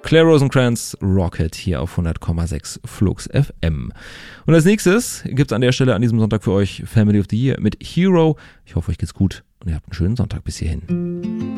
Claire Rosencrantz, Rocket hier auf 100,6 Flux FM. Und als nächstes gibt's an der Stelle an diesem Sonntag für euch Family of the Year mit Hero. Ich hoffe, euch geht's gut und ihr habt einen schönen Sonntag bis hierhin.